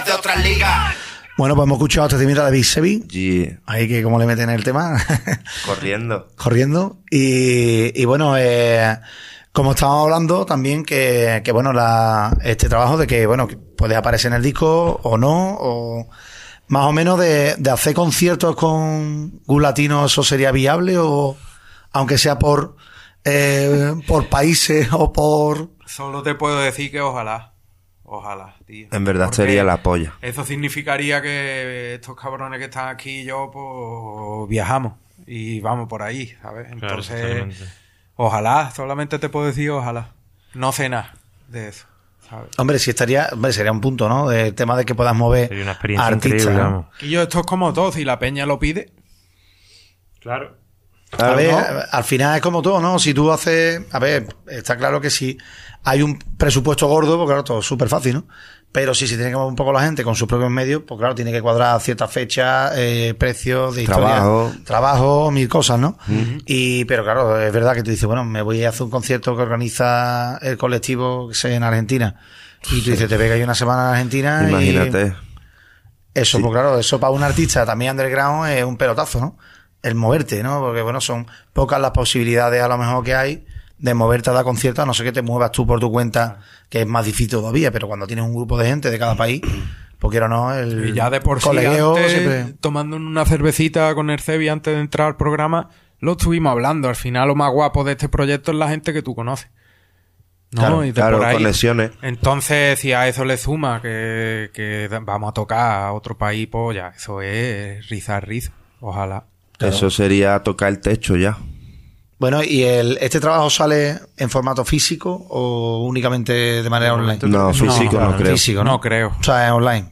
de otras ligas. Bueno, pues hemos escuchado este temita de Big Sebi. Yeah. Ahí que como le meten el tema. Corriendo. Y bueno, como estábamos hablando también que bueno, este trabajo de que, bueno, que puede aparecer en el disco o no, o más o menos de hacer conciertos con Gus Latino, ¿eso sería viable? O aunque sea por países o por... Solo te puedo decir que ojalá, tío. En verdad Porque sería la polla. Eso significaría que estos cabrones que están aquí y yo, pues viajamos y vamos por ahí, ¿sabes? Entonces, ojalá, solamente te puedo decir ojalá. No sé nada de eso, ¿sabes? Hombre, sería un punto, ¿no? El tema de que puedas mover Sería una experiencia artistas, increíble, ¿no? vamos. Y yo, esto es como todo, si la peña lo pide. Claro. A ver, ¿no? al final es como todo, ¿no? Si tú haces... A ver, está claro que si hay un presupuesto gordo, pues claro, todo es súper fácil, ¿no? Pero si se tiene que mover un poco la gente con sus propios medios, pues claro, tiene que cuadrar ciertas fechas, precios de historia, trabajo, mil cosas, ¿no? Pero claro, es verdad que tú dices, bueno, me voy a hacer un concierto que organiza el colectivo, que sé, en Argentina. Y tú dices, te pega ahí una semana en Argentina. Imagínate. Eso, Sí. pues claro, eso para un artista también underground es un pelotazo, ¿no? El moverte, ¿no? Porque bueno, son pocas las posibilidades a lo mejor que hay de moverte a dar conciertos, a no ser que te muevas tú por tu cuenta, que es más difícil todavía, pero cuando tienes un grupo de gente de cada país, pues quiero no, el Y ya de por sí, colegueo antes, siempre... tomando una cervecita con el Cebi antes de entrar al programa, lo estuvimos hablando. Al final, lo más guapo de este proyecto es la gente que tú conoces. ¿No? Claro, Y de claro, por ahí. conexiones. Entonces, si a eso le suma que vamos a tocar a otro país, pues ya, eso es rizar rizo. Ojalá. Claro. Eso sería tocar el techo ya. Bueno, ¿y este trabajo sale en formato físico o únicamente de manera online? No, físico no creo. Físico, ¿no? No creo. O sea, es online.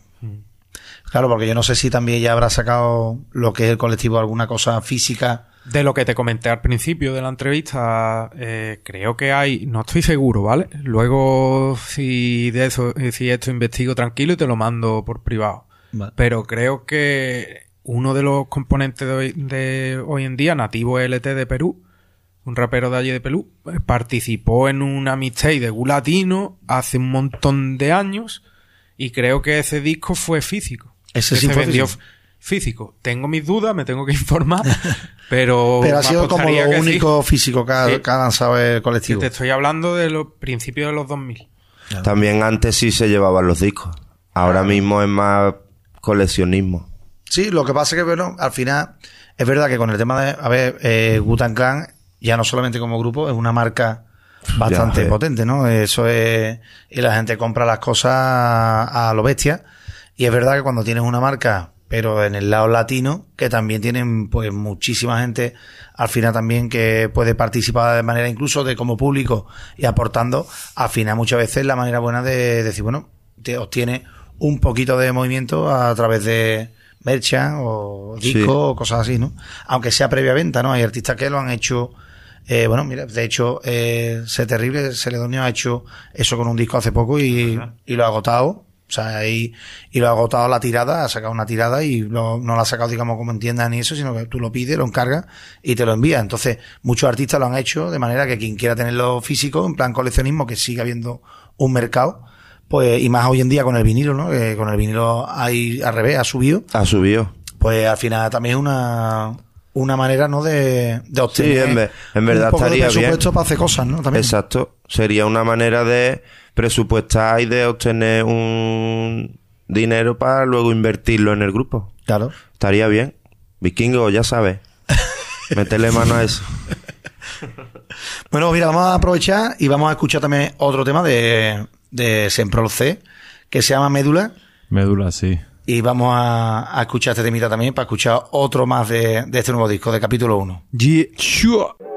Claro, porque yo no sé si también ya habrá sacado lo que es el colectivo, alguna cosa física. De lo que te comenté al principio de la entrevista, creo que hay, no estoy seguro, ¿vale? Luego, si esto investigo tranquilo y te lo mando por privado. Vale. Pero creo que uno de los componentes de hoy en día, Nativo LT de Perú, un rapero de allí de Perú, participó en una mixtape de Gus Latino hace un montón de años y creo que ese disco fue físico. Ese Que sí se fue vendió físico. físico. Tengo mis dudas, me tengo que informar, pero Pero ha me sido como apostaría lo que único físico Sí. que ha lanzado el sí. colectivo. Te estoy hablando de los principios de los 2000. También antes sí se llevaban los discos. Ahora mismo es más coleccionismo. Sí, lo que pasa es que, bueno, al final es verdad que con el tema de, a ver, Wu-Tang Clan, ya no solamente como grupo, es una marca bastante Ya, potente, ¿no? Eso es, y la gente compra las cosas a lo bestia, y es verdad que cuando tienes una marca, pero en el lado latino, que también tienen pues muchísima gente al final también que puede participar de manera incluso de como público y aportando, al final muchas veces la manera buena de decir, bueno, te obtiene un poquito de movimiento a través de merchan o discos Sí. o cosas así, ¿no? Aunque sea previa venta, ¿no? Hay artistas que lo han hecho, bueno, mira, de hecho, Sé Terrible, Celedonio ha hecho eso con un disco hace poco y lo ha agotado. O sea, y lo ha agotado la tirada, ha sacado una tirada y no la ha sacado, digamos, como en tiendas ni eso, sino que tú lo pides, lo encargas y te lo envías. Entonces, muchos artistas lo han hecho de manera que quien quiera tenerlo físico, en plan coleccionismo, que siga habiendo un mercado, pues, y más hoy en día con el vinilo, ¿no? Que con el vinilo hay, al revés, ha subido. Ha subido. Pues al final también es una manera, ¿no? De obtener Sí, en verdad un poco estaría de presupuesto bien. para hacer cosas, ¿no? También. Exacto. Sería una manera de presupuestar y de obtener un dinero para luego invertirlo en el grupo. Claro. Estaría bien. Vikingo, ya sabes. Métele mano a eso. Bueno, mira, vamos a aprovechar y vamos a escuchar también otro tema de Semprol C, que se llama Médula. Médula, sí. Y vamos a escuchar este temita también para escuchar otro más de este nuevo disco, de capítulo 1. Yeah, sure.